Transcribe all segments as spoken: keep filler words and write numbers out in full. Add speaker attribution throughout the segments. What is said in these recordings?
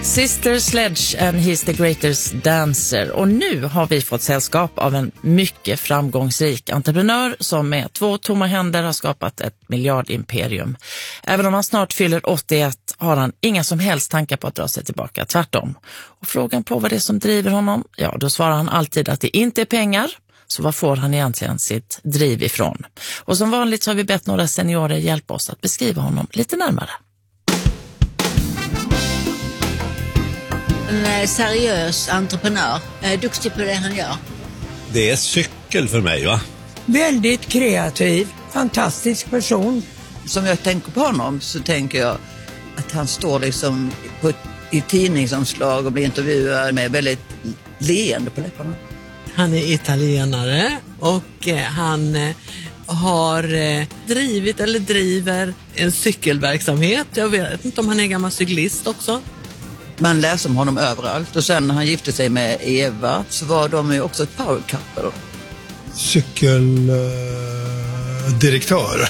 Speaker 1: Sister Sledge and He's the Greatest Dancer. Och nu har vi fått sällskap av en mycket framgångsrik entreprenör som med två tomma händer har skapat ett miljardimperium. Även om han snart fyller åttioett har han inga som helst tankar på att dra sig tillbaka, tvärtom. Och frågan på vad det är som driver honom, ja då svarar han alltid att det inte är pengar. Så vad får han egentligen sitt driv ifrån? Och som vanligt så har vi bett några seniorer hjälpa oss att beskriva honom lite närmare.
Speaker 2: En seriös entreprenör, är duktig på det han gör.
Speaker 3: Det är cykel för mig, va?
Speaker 4: Väldigt kreativ, fantastisk person.
Speaker 5: Som jag tänker på honom så tänker jag att han står liksom på, i tidningsomslag och blir intervjuad med väldigt leende på läpparna.
Speaker 6: Han är italienare och eh, han eh, har eh, drivit eller driver en cykelverksamhet. Jag vet inte om han är gammal cyklist också.
Speaker 5: Man läser om honom överallt och sen när han gifte sig med Eva så var de ju också ett power couple.
Speaker 7: Cykeldirektör.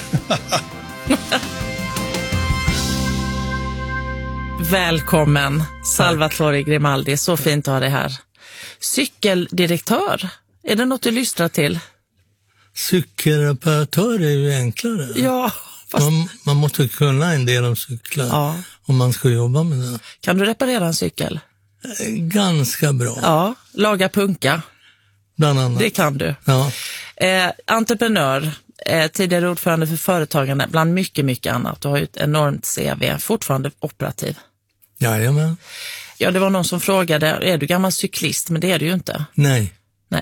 Speaker 1: Välkommen Salvatore Grimaldi, så fint att ha dig här. Cykeldirektör, är det något du lystrar till?
Speaker 8: Cykelreparatör är ju enklare.
Speaker 1: Ja, fast...
Speaker 8: man, man måste kunna en del om cyklar
Speaker 1: ja. Om
Speaker 8: man ska jobba med det.
Speaker 1: Kan du reparera en cykel?
Speaker 8: Ganska bra.
Speaker 1: Ja, laga punka.
Speaker 8: Bland annat.
Speaker 1: Det kan du.
Speaker 8: Ja.
Speaker 1: Eh, entreprenör, eh, tidigare ordförande för företagande, bland mycket, mycket annat. Du har ju ett enormt C V, fortfarande operativ.
Speaker 8: Jajamän.
Speaker 1: Ja, det var någon som frågade, är du gammal cyklist? Men det är du ju inte.
Speaker 8: Nej.
Speaker 1: Nej.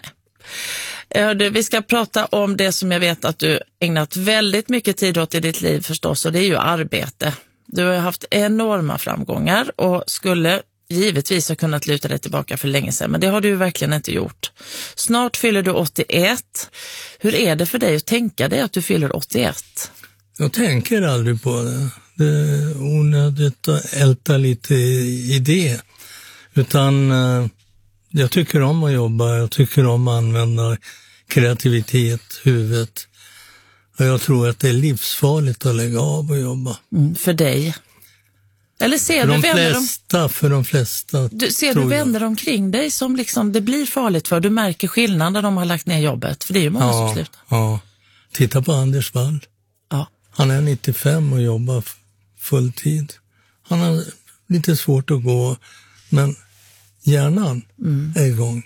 Speaker 1: Vi ska prata om det som jag vet att du ägnat väldigt mycket tid åt i ditt liv förstås, och det är ju arbete. Du har haft enorma framgångar och skulle givetvis ha kunnat luta dig tillbaka för länge sedan, men det har du ju verkligen inte gjort. Snart fyller du åttioett. Hur är det för dig att tänka dig att du fyller åttioett?
Speaker 8: Jag tänker aldrig på det. Det är onödigt att älta lite i det. Utan eh, jag tycker om att jobba, jag tycker om att använda kreativitet, huvudet. Och jag tror att det är livsfarligt att lägga av och jobba.
Speaker 1: Mm, för dig? Eller ser
Speaker 8: för
Speaker 1: du
Speaker 8: de
Speaker 1: vänner
Speaker 8: flesta, om... för de flesta.
Speaker 1: Du, ser du vänner jag. omkring dig som liksom det blir farligt för? Du märker skillnad när de har lagt ner jobbet. För det är ju många
Speaker 8: ja,
Speaker 1: som slutar.
Speaker 8: Ja, titta på Anders Wall.
Speaker 1: Ja.
Speaker 8: Han är nittiofem och jobbar fulltid. Han har lite svårt att gå, men hjärnan mm. är igång.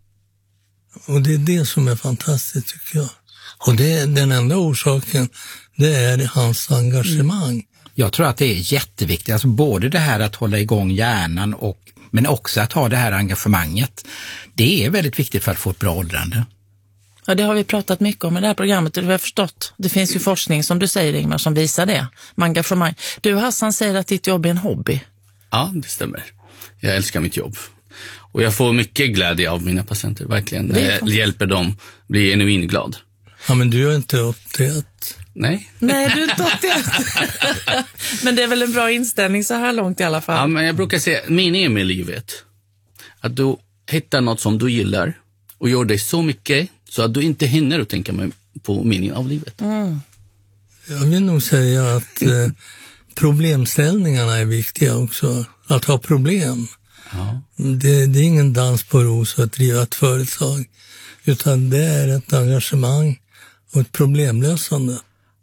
Speaker 8: Och det är det som är fantastiskt tycker jag. Och det är den enda orsaken, det är hans engagemang. Mm.
Speaker 9: Jag tror att det är jätteviktigt, alltså både det här att hålla igång hjärnan och, men också att ha det här engagemanget. Det är väldigt viktigt för att få ett bra åldrande.
Speaker 1: Ja, det har vi pratat mycket om i det här programmet och det har jag förstått. Det finns ju forskning som du säger, Ingmar, som visar det. Med engagemang. Du, Hassan, säger att ditt jobb är en hobby.
Speaker 10: Ja, det stämmer. Jag älskar mitt jobb. Och jag får mycket glädje av mina patienter, verkligen. När jag hjälper dem bli genuint glad.
Speaker 8: Ja, men du är inte åttioett.
Speaker 10: Nej.
Speaker 1: Nej, du är inte åttioett. Men det är väl en bra inställning så här långt i alla fall.
Speaker 10: Ja, men jag brukar säga, meningen med livet. Att du hittar något som du gillar och gör dig så mycket så att du inte hinner att tänka på meningen av livet.
Speaker 1: Mm.
Speaker 8: Jag vill nog säga att eh, problemställningarna är viktiga också. Att ha problem.
Speaker 10: Ja.
Speaker 8: Det, det är ingen dans på ros att driva ett företag. Utan det är ett engagemang och ett problemlösande.